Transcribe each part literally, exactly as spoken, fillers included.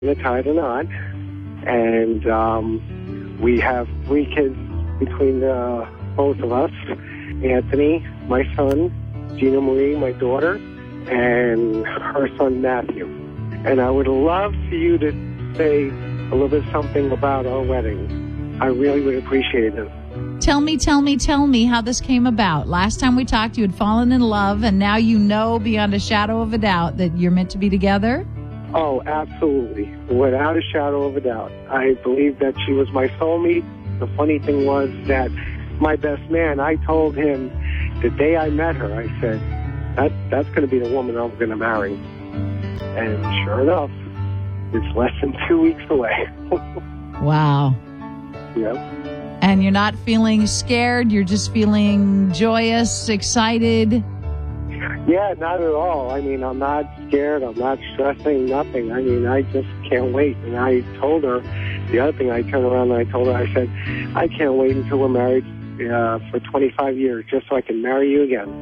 to tie the knot. And um, we have three kids between uh, both of us. Anthony, my son, Gina Marie, my daughter, and her son, Matthew. And I would love for you to say a little bit something about our wedding. I really would appreciate it. Tell me, tell me, tell me how this came about. Last time we talked, you had fallen in love, and now you know beyond a shadow of a doubt that you're meant to be together? Oh, absolutely. Without a shadow of a doubt. I believe that she was my soulmate. The funny thing was that my best man, I told him the day I met her, I said, that that's going to be the woman I'm going to marry. And sure enough, it's less than two weeks away. Wow. Yep. And you're not feeling scared? You're just feeling joyous, excited? Yeah, not at all. I mean, I'm not scared. I'm not stressing, nothing. I mean, I just can't wait. And I told her, the other thing, I turned around and I told her, I said, I can't wait until we're married uh, for twenty-five years just so I can marry you again.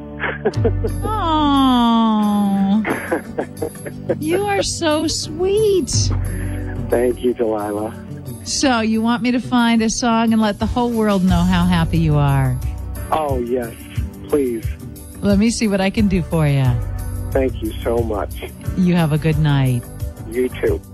Aww. You are so sweet. Thank you, Delilah. So you want me to find a song and let the whole world know how happy you are? Oh, yes. Please. Let me see what I can do for you. Thank you so much. You have a good night. You too.